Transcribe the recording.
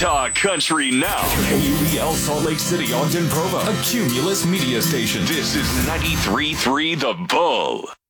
Talk country now. KUEL Salt Lake City, Ogden, Provo, a Cumulus media station. This is 93.3 The Bull.